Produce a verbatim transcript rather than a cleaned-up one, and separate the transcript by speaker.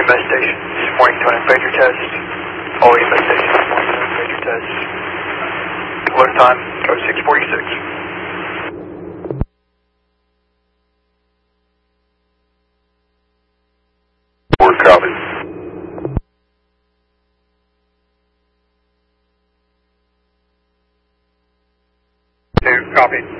Speaker 1: S station, morning tone pager test. All E M S stations, morning tone pager test. Alert time, go six forty-six. Four, copy. Two, copy.